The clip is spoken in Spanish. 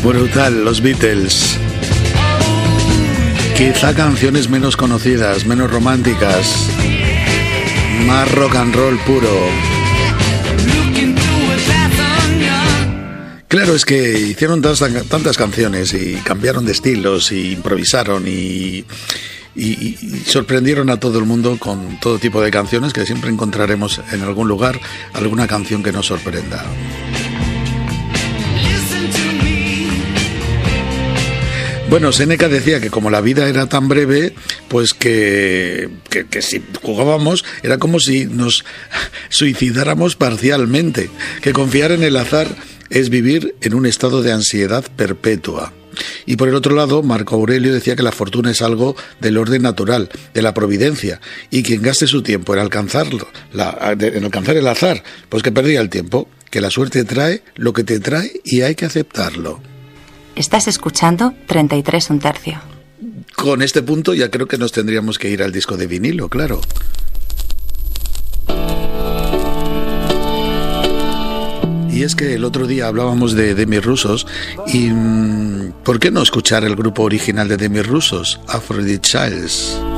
Brutal, los Beatles. Quizá canciones menos conocidas, menos románticas, más rock and roll puro. Claro, es que hicieron tantas canciones y cambiaron de estilos y improvisaron y sorprendieron a todo el mundo con todo tipo de canciones, que siempre encontraremos en algún lugar alguna canción que nos sorprenda. Bueno, Séneca decía que como la vida era tan breve, pues que si jugábamos era como si nos suicidáramos parcialmente, que confiar en el azar es vivir en un estado de ansiedad perpetua. Y por el otro lado, Marco Aurelio decía que la fortuna es algo del orden natural, de la providencia, y quien gaste su tiempo en alcanzar el azar, pues que perdía el tiempo, que la suerte trae lo que te trae y hay que aceptarlo. Estás escuchando 33 1/3. Con este punto ya creo que nos tendríamos que ir al disco de vinilo, claro. Y es que el otro día hablábamos de Demis Roussos y ¿por qué no escuchar el grupo original de Demis Roussos, Aphrodite Childs?